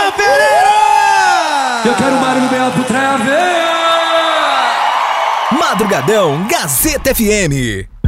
Atenção, Pereira! Eu quero um barulho bem alto pra ver. Madrugadão Gazeta FM.